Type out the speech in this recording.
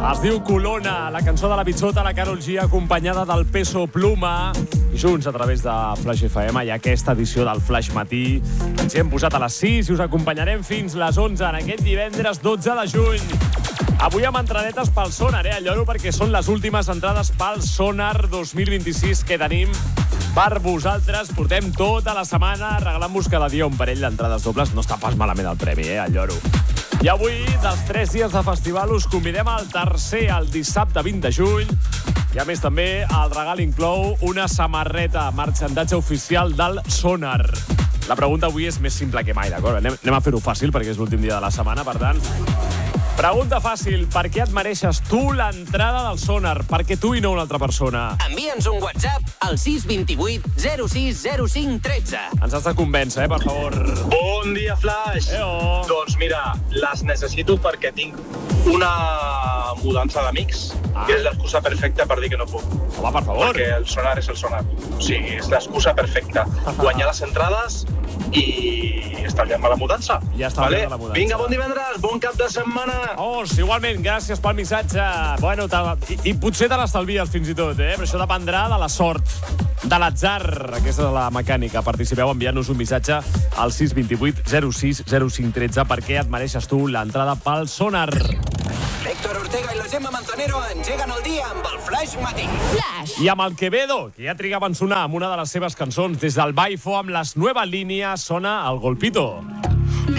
Es diu Colona, la cançó de la Bichota, la Karol G, acompanyada del Peso Pluma. I junts a través de Flash FM i aquesta edició del Flash Matí. Ens hi hem posat a les 6 i us acompanyarem fins les 11 en aquest divendres 12 de juny. Avui amb entradetes pel Sonar, al lloro, perquè són les últimes entrades pel Sonar 2026 que tenim per vosaltres. Portem tota la setmana regalant-vos cada dia un parell d'entrades dobles. No està pas malament el premi, al lloro. I avui, dels 3 dies de festival, us convidem al tercer, el dissabte 20 de juny. I a més també el regal inclou una samarreta, marxandatge oficial del Sonar. La pregunta avui és més simple que mai, d'acord? Anem a fer-ho fàcil perquè és l'últim dia de la setmana, per tant. Pregunta fàcil, per què et mereixes tu l'entrada del Sonar? Per què tu i no una altra persona? Envia'ns un WhatsApp al 628 06 05 13. Ens has de convèncer, per favor. Bon dia, Flash. Eo. Doncs mira, les necessito perquè tinc una mudança d'amics, que és l'excusa perfecta per dir que no puc. Home, per favor. Perquè el Sonar és el Sonar. O sigui, és l'excusa perfecta. Guanyar les entrades i estalviar-me la mudança. Ja estalviar la mudança. Vinga, bon divendres, bon cap de setmana. Igualment, gràcies pel missatge. Bueno, i potser te l'estalvies fins i tot, però això dependrà de la sort, de l'atzar. Aquesta és la mecànica. Participeu enviant-nos un missatge al 628 06 05 13 perquè et mereixes tu l'entrada pel Sonar. Héctor Ortega i la Gemma Manzanero engeguen el dia amb el Flash Matí. Flash! I amb el Quevedo, que ja trigava en sonar amb una de les seves cançons des del Baifo amb les Nueva Línia, sona el Golpito.